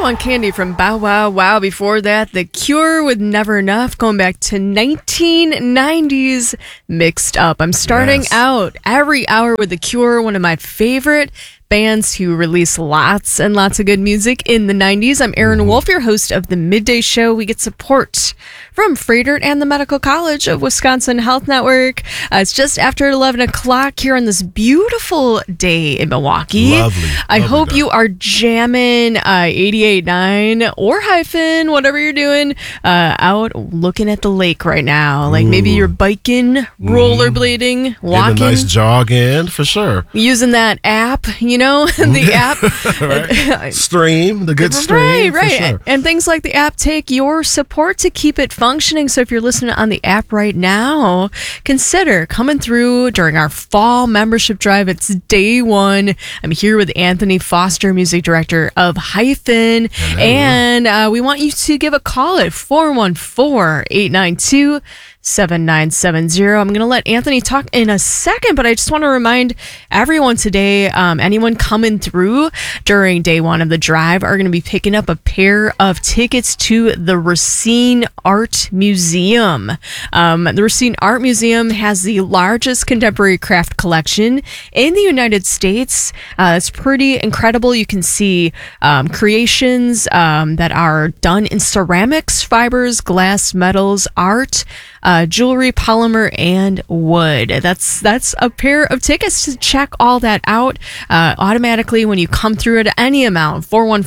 Want Candy from Bow Wow Wow. Before that, The Cure with Never Enough, going back to 1990s Mixed Up. I'm starting out every hour with The Cure, one of my favorite bands who release lots and lots of good music in the 90s. I'm Erin Wolf, your host of the Midday Show. We get support from Froedtert and the Medical College of Wisconsin Health Network. It's just after 11 o'clock here on this beautiful day in Milwaukee. Lovely. I hope you are jamming 88.9 or Hyphen, whatever you're doing, out looking at the lake right now. Like maybe you're biking, rollerblading, walking. Getting a nice jog in, for sure. Using that app, you know, the app. Right. Stream, the good stream. Right. For sure. And things like the app take your support to keep it functioning. So if you're listening on the app right now, consider coming through during our fall membership drive. It's day one. I'm here with Anthony Foster, music director of Hyphen. Hello. And we want you to give a call at 414-892-7970. I'm going to let Anthony talk in a second, but I just want to remind everyone today, anyone coming through during day one of the drive are going to be picking up a pair of tickets to the Racine Art Museum. The Racine Art Museum has the largest contemporary craft collection in the United States. It's pretty incredible. You can see creations that are done in ceramics, fibers, glass, metals, art, jewelry, polymer, and wood. That's a pair of tickets to check all that out automatically when you come through at any amount,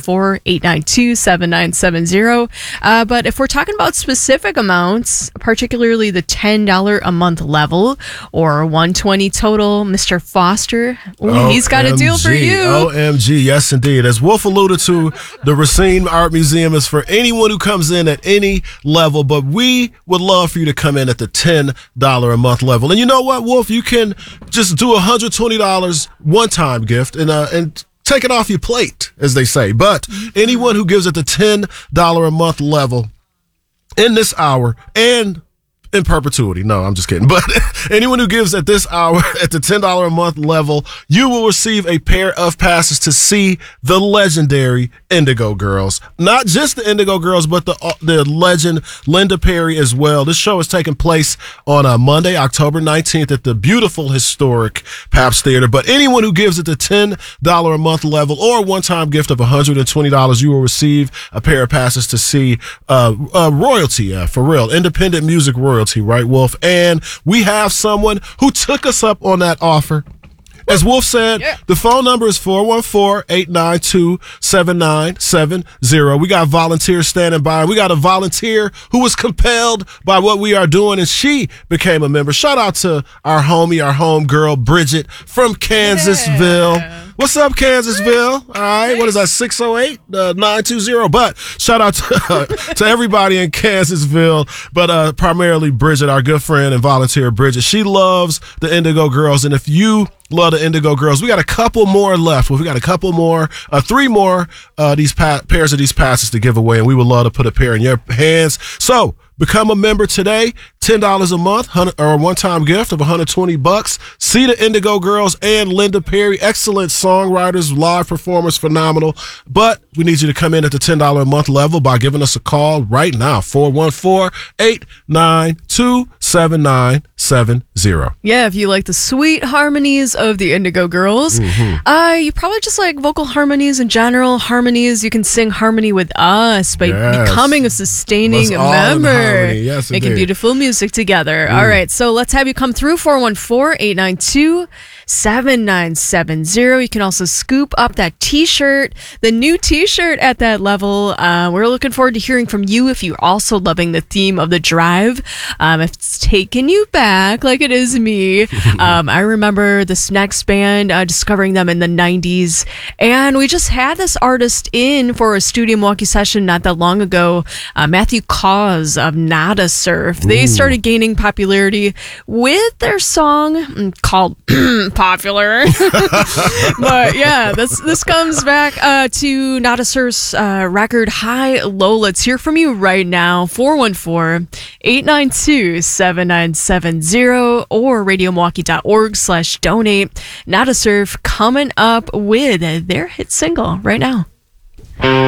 414-892-7970. But if we're talking about specific amounts, particularly the $10 a month level or $120 total, Mr. Foster, he's got a deal for you. OMG, yes indeed. As Wolf alluded to, the Racine Art Museum is for anyone who comes in at any level, but we would love for you to come in at the $10 a month level. And you know what, Wolf? You can just do $120 one-time gift and take it off your plate, as they say. But anyone who gives at the $10 a month level in this hour and in perpetuity. No, I'm just kidding. But anyone who gives at this hour at the $10 a month level, you will receive a pair of passes to see the legendary Indigo Girls. Not just the Indigo Girls, but the legend Linda Perry as well. This show is taking place on Monday, October 19th at the beautiful historic Pabst Theater. But anyone who gives at the $10 a month level or a one-time gift of $120, you will receive a pair of passes to see royalty, for real, independent music royalty. Right, Wolf? And we have someone who took us up on that offer. As Wolf said, The phone number is 414-892-7970. We got volunteers standing by. We got a volunteer who was compelled by what we are doing, and she became a member. Shout out to our homie, our home girl, Bridget from Kansasville. Yeah. What's up, Kansasville? All right, what is that, 608-920? But shout out to everybody in Kansasville, but primarily Bridget, our good friend and volunteer Bridget. She loves the Indigo Girls, and if you love the Indigo Girls, we got a couple more left. We got a couple more, 3 more these pairs of these passes to give away, and we would love to put a pair in your hands. So become a member today, $10 a month, or a one-time gift of $120. See the Indigo Girls and Linda Perry, excellent songwriters, live performers, phenomenal. But we need you to come in at the $10 a month level by giving us a call right now, 414-892-7970. Yeah, if you like the sweet harmonies of the Indigo Girls, you probably just like vocal harmonies in general, harmonies. You can sing harmony with us by becoming a sustaining member. Yes, making beautiful music together. All right, so let's have you come through, 414-892-7970. You can also scoop up that t-shirt, the new t-shirt at that level. We're looking forward to hearing from you if you're also loving the theme of the drive. If it's taking you back like it is me. I remember this next band, discovering them in the 90s, and we just had this artist in for a Studio Milwaukee session not that long ago, Matthew Cause of Nada Surf. They started gaining popularity with their song called Popular. But yeah, this comes back to Nada Surf's record High Low. Let's hear from you right now, 414-892-7970 or radiomilwaukee.org/donate. Nada Surf coming up with their hit single right now.